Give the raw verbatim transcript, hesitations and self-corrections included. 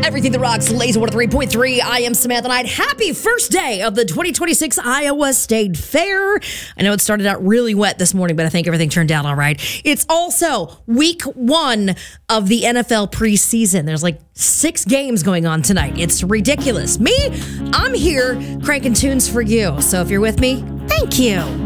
Everything that rocks, Laser one oh three point three. I am Samantha Knight. Happy first day of the twenty twenty-six Iowa State Fair. I know it started out really wet this morning, but I think everything turned out all right. It's also week one of the N F L preseason. There's like six games going on tonight. It's ridiculous. Me, I'm here cranking tunes for you. So if you're with me, thank you.